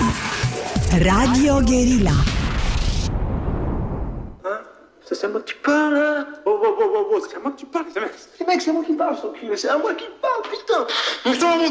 Radio Guérilla. C'est à moi que tu parles, hein? Oh, c'est à moi que tu parles, les mecs, c'est à moi qui parle, c'est à moi qui parle, putain! Mais ça va, mon